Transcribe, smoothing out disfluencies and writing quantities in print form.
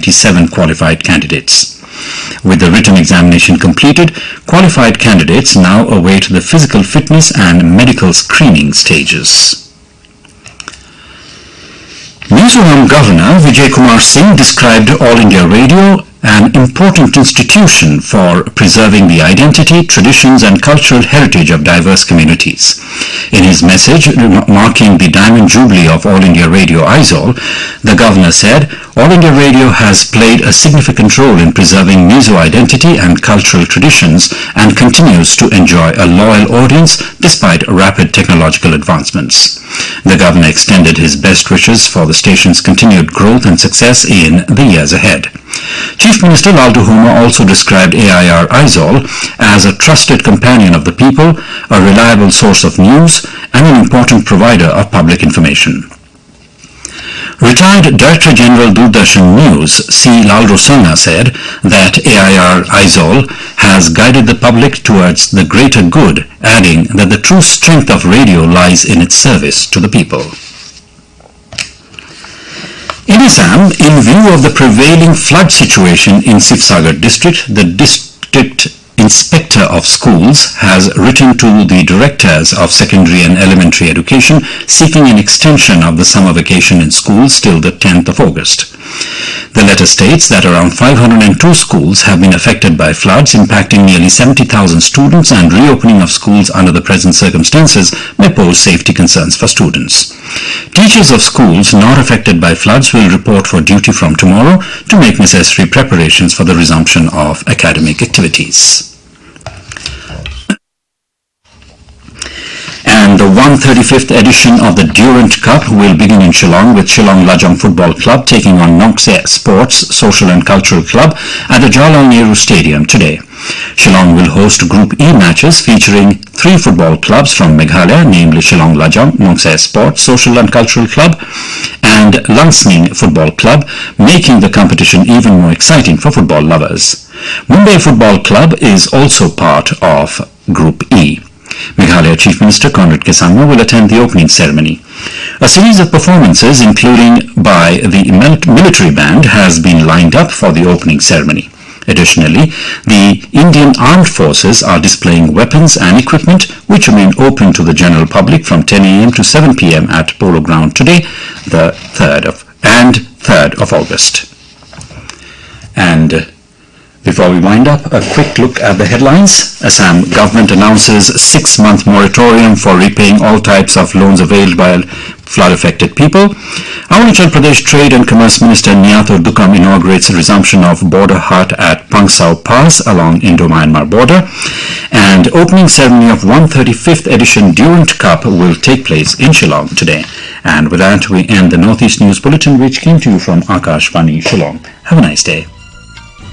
97 qualified candidates. With the written examination completed, qualified candidates now await the physical fitness and medical screening stages. Mizoram Governor Vijay Kumar Singh described All India Radio an important institution for preserving the identity, traditions and cultural heritage of diverse communities. In his message marking the Diamond Jubilee of All India Radio Aizawl, the Governor said, All India Radio has played a significant role in preserving Mizo identity and cultural traditions and continues to enjoy a loyal audience despite rapid technological advancements. The Governor extended his best wishes for the station's continued growth and success in the years ahead. Chief Minister Laldu Huma also described AIR Aizawl as a trusted companion of the people, a reliable source of news, and an important provider of public information. Retired Director General Doordarshan News C. Lal Rosanna said that AIR Aizawl has guided the public towards the greater good, adding that the true strength of radio lies in its service to the people. In Assam, in view of the prevailing flood situation in Sivsagar district, the district Inspector of Schools has written to the directors of secondary and elementary education seeking an extension of the summer vacation in schools till the 10th of August. The letter states that around 502 schools have been affected by floods impacting nearly 70,000 students, and reopening of schools under the present circumstances may pose safety concerns for students. Teachers of schools not affected by floods will report for duty from tomorrow to make necessary preparations for the resumption of academic activities. And the 135th edition of the Durant Cup will begin in Shillong, with Shillong Lajong Football Club taking on Nongse Sports Social and Cultural Club at the Jawaharlal Nehru Stadium today. Shillong will host Group E matches featuring 3 football clubs from Meghalaya, namely Shillong Lajong, Nongse Sports Social and Cultural Club, and Langsning Football Club, making the competition even more exciting for football lovers. Mumbai Football Club is also part of Group E. Meghalaya Chief Minister Conrad Kesangma will attend the opening ceremony. A series of performances, including by the military band, has been lined up for the opening ceremony. Additionally, the Indian Armed Forces are displaying weapons and equipment which remain open to the general public from 10 a.m. to 7 p.m. at Polo Ground today, the 3rd of August. And before we wind up, a quick look at the headlines. Assam government announces 6-month moratorium for repaying all types of loans availed by flood-affected people. Arunachal Pradesh Trade and Commerce Minister Niyathur Dukam inaugurates a resumption of border hut at Pangsau Pass along Indo-Myanmar border. And opening ceremony of 135th edition Durant Cup will take place in Shillong today. And with that, we end the Northeast News Bulletin, which came to you from Akashvani Shillong. Have a nice day.